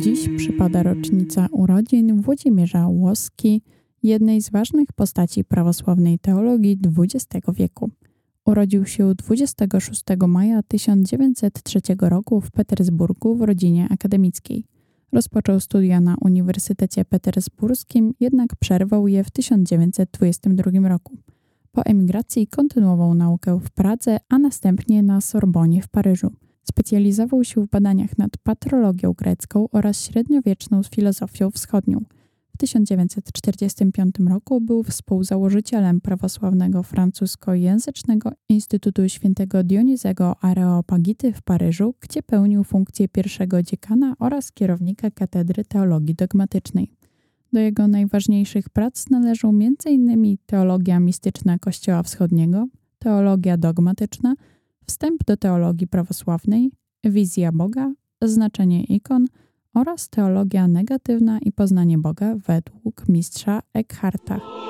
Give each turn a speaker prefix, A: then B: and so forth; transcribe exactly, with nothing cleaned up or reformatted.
A: Dziś przypada rocznica urodzin Włodzimierza Łoski, jednej z ważnych postaci prawosławnej teologii dwudziestego wieku. Urodził się dwudziestego szóstego maja tysiąc dziewięćset trzeciego roku w Petersburgu w rodzinie akademickiej. Rozpoczął studia na Uniwersytecie Petersburskim, jednak przerwał je w tysiąc dziewięćset dwudziestym drugim roku. Po emigracji kontynuował naukę w Pradze, a następnie na Sorbonie w Paryżu. Specjalizował się w badaniach nad patrologią grecką oraz średniowieczną filozofią wschodnią. W tysiąc dziewięćset czterdziestym piątym roku był współzałożycielem prawosławnego francuskojęzycznego Instytutu Świętego Dionizego Areopagity w Paryżu, gdzie pełnił funkcję pierwszego dziekana oraz kierownika Katedry Teologii Dogmatycznej. Do jego najważniejszych prac należą między innymi teologia mistyczna Kościoła Wschodniego, teologia dogmatyczna, wstęp do teologii prawosławnej, wizja Boga, znaczenie ikon oraz teologia negatywna i poznanie Boga według mistrza Eckharta.